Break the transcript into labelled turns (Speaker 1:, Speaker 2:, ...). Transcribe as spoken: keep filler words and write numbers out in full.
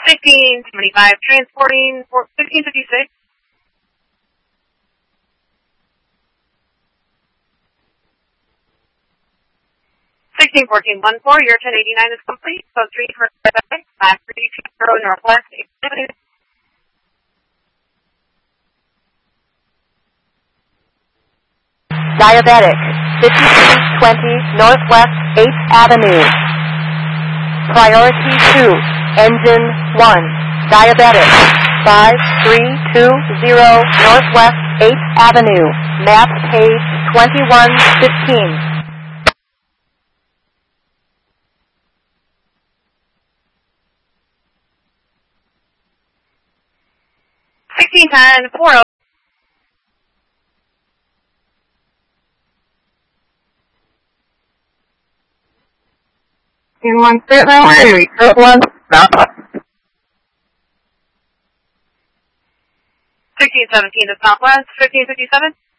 Speaker 1: fifteen seventy-five, transporting for fifteen fifty-six. sixteen fourteen one four, your ten eighty-nine is complete. So three for five three two zero Northwest eighth Avenue.
Speaker 2: Diabetic, fifty-three twenty Northwest eighth Avenue. Priority two, engine one. Diabetic, five three two zero Northwest eighth Avenue. Map page twenty-one fifteen.
Speaker 1: sixteen ten four oh.
Speaker 3: In one sit runway, recruit one, stop.
Speaker 1: sixteen seventeen to Southwest, fifteen fifty-seven.